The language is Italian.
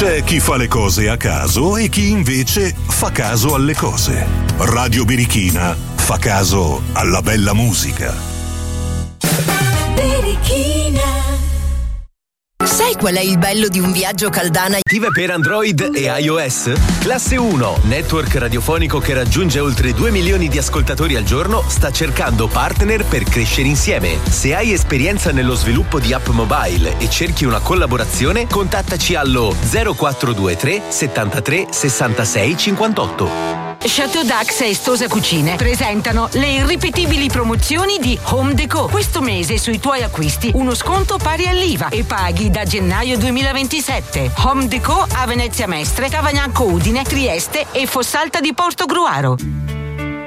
C'è chi fa le cose a caso e chi invece fa caso alle cose. Radio Birichina fa caso alla bella musica. Birichina. Sai qual è il bello di un viaggio Caldana? Attive per Android e iOS? Classe 1, network radiofonico che raggiunge oltre 2 milioni di ascoltatori al giorno, sta cercando partner per crescere insieme. Se hai esperienza nello sviluppo di app mobile e cerchi una collaborazione, contattaci allo 0423 73 66 58. Chateau Dax e Stosa Cucine presentano le irripetibili promozioni di Home Déco. Questo mese sui tuoi acquisti uno sconto pari all'IVA e paghi da gennaio 2027. Home Déco a Venezia Mestre, Tavagnacco Udine, Trieste e Fossalta di Portogruaro.